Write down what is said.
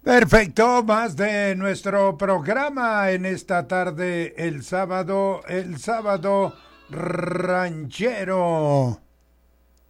Perfecto, más de nuestro programa en esta tarde, el sábado ranchero.